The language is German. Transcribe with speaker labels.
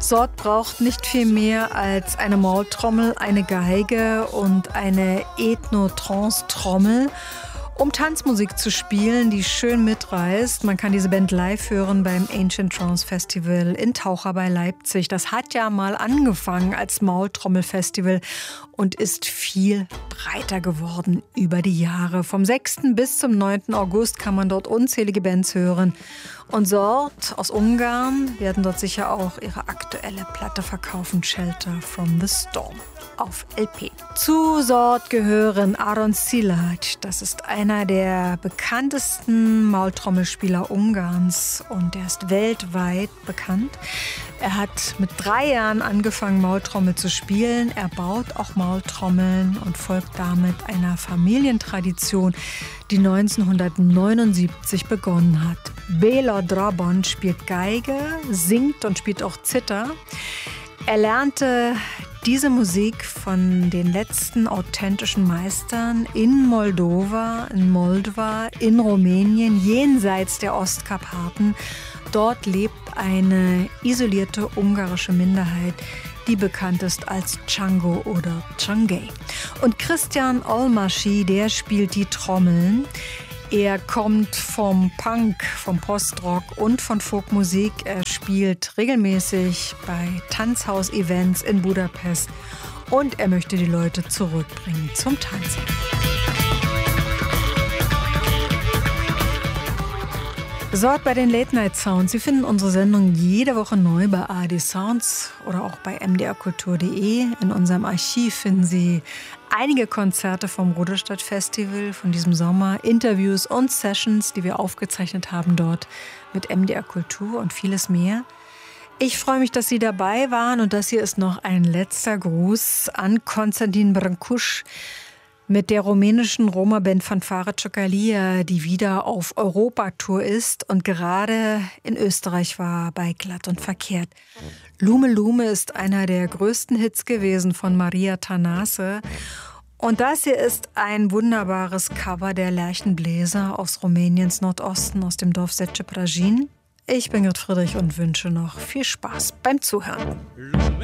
Speaker 1: Sort braucht nicht viel mehr als eine Maultrommel, eine Geige und eine Ethno-Trance-Trommel, um Tanzmusik zu spielen, die schön mitreißt. Man kann diese Band live hören beim Ancient Trance Festival in Taucher bei Leipzig. Das hat ja mal angefangen als Maultrommelfestival und ist viel breiter geworden über die Jahre. Vom 6. bis zum 9. August kann man dort unzählige Bands hören. Und Sort aus Ungarn werden dort sicher auch ihre aktuelle Platte verkaufen, Shelter from the Storm, auf LP. Zu Sort gehören Aron Szilágy. Das ist einer der bekanntesten Maultrommelspieler Ungarns und der ist weltweit bekannt. Er hat mit 3 Jahren angefangen, Maultrommel zu spielen. Er baut auch Maultrommeln und folgt damit einer Familientradition, die 1979 begonnen hat. Béla Drabon spielt Geige, singt und spielt auch Zither. Er lernte diese Musik von den letzten authentischen Meistern in Moldova, in Moldva, in Rumänien, jenseits der Ostkarpaten. Dort lebt eine isolierte ungarische Minderheit, die bekannt ist als Csango oder Csángay. Und Christian Olmásy, der spielt die Trommeln. Er kommt vom Punk, vom Postrock und von Folkmusik. Er spielt regelmäßig bei Tanzhaus-Events in Budapest und er möchte die Leute zurückbringen zum Tanzen. Sort bei den Late Night Sounds. Sie finden unsere Sendung jede Woche neu bei ARD Sounds oder auch bei mdrkultur.de. In unserem Archiv finden Sie einige Konzerte vom Rudolstadt Festival von diesem Sommer, Interviews und Sessions, die wir aufgezeichnet haben dort mit MDR Kultur und vieles mehr. Ich freue mich, dass Sie dabei waren und das hier ist noch ein letzter Gruß an Konstantin Brâncuș mit der rumänischen Roma-Band Fanfare Ciocălia, die wieder auf Europatour ist und gerade in Österreich war bei Glatt und Verkehrt. Lume Lume ist einer der größten Hits gewesen von Maria Tănase. Und das hier ist ein wunderbares Cover der Lerchenbläser aus Rumäniens Nordosten, aus dem Dorf Zece Prăjin. Ich bin Grit Friedrich und wünsche noch viel Spaß beim Zuhören.